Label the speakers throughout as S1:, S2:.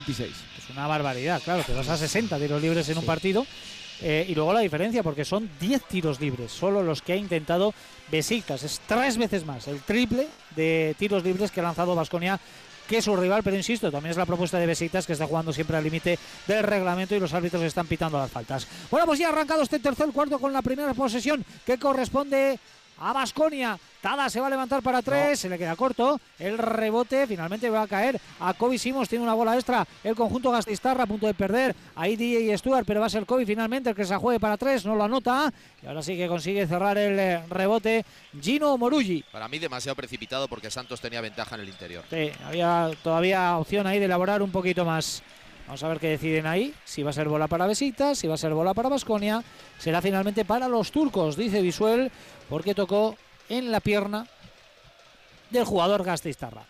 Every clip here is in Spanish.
S1: 26.
S2: Es una barbaridad, claro, te vas a 60 tiros libres en un partido. Y luego la diferencia, porque son 10 tiros libres, solo los que ha intentado Besiktas. Es 3 veces más, el triple de tiros libres que ha lanzado Baskonia que su rival, pero insisto, también es la propuesta de Besiktas, que está jugando siempre al límite del reglamento y los árbitros están pitando las faltas. Bueno, pues ya ha arrancado este tercer cuarto con la primera posesión que corresponde a Baskonia. Tada se va a levantar para 3, se le queda corto el rebote, finalmente va a caer a Kobe Simons, tiene una bola extra el conjunto Gasteiztarra, a punto de perder ahí DJ Stuart, pero va a ser Kobe finalmente el que se juegue para 3, no lo anota, y ahora sí que consigue cerrar el rebote Gino Morulli.
S3: Para mí demasiado precipitado porque Santos tenía ventaja en el interior.
S2: Sí, había todavía opción ahí de elaborar un poquito más. Vamos a ver qué deciden ahí, si va a ser bola para Besiktas, si va a ser bola para Baskonia, será finalmente para los turcos, dice Visuel, porque tocó en la pierna del jugador Gasteiztarra.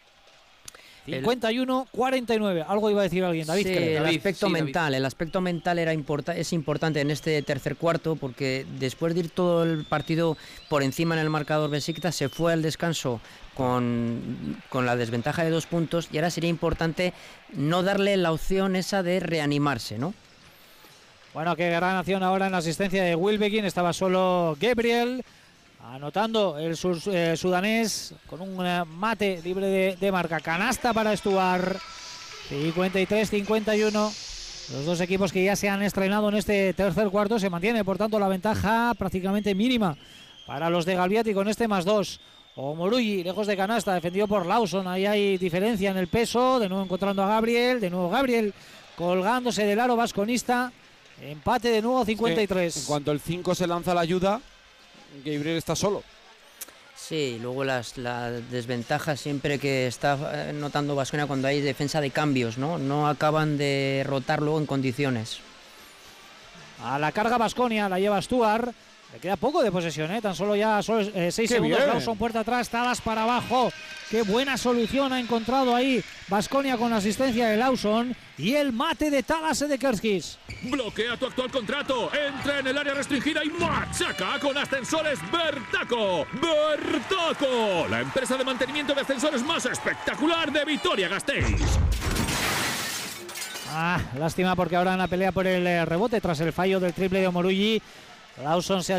S2: 51-49, algo iba a decir alguien, David.
S4: Sí, el aspecto mental es importante en este tercer cuarto, porque después de ir todo el partido por encima en el marcador, Besiktas se fue al descanso con la desventaja de 2 puntos, y ahora sería importante no darle la opción esa de reanimarse, ¿no?
S2: Bueno, qué gran acción ahora en la asistencia de Wilbekin, estaba solo Gabriel anotando el sudanés con un mate libre de marca. Canasta para Stuart. 53-51. Los dos equipos que ya se han estrenado en este tercer cuarto, se mantiene por tanto la ventaja prácticamente mínima para los de Galbiati con este +2. O Morulli, lejos de canasta, defendido por Lawson. Ahí hay diferencia en el peso. De nuevo encontrando a Gabriel. De nuevo Gabriel colgándose del aro vasconista. Empate de nuevo 53.
S1: En cuanto el 5 se lanza la ayuda, Gabriel está solo.
S4: Sí, luego la desventaja siempre que está notando Baskonia cuando hay defensa de cambios, ¿no? No acaban de rotar luego en condiciones.
S2: A la carga Baskonia, la lleva Stuart. Le queda poco de posesión, tan solo 6 segundos. Lawson, puerta atrás, Tadas para abajo. Qué buena solución ha encontrado ahí Baskonia con la asistencia de Lawson. Y el mate de Tadas de Kerskis.
S5: Bloquea tu actual contrato, entra en el área restringida y machaca con Ascensores Bertaco. ¡Bertaco! La empresa de mantenimiento de ascensores más espectacular de Vitoria-Gasteiz.
S2: Lástima, porque ahora en la pelea por el rebote tras el fallo del triple de Morulli, Lawson se ha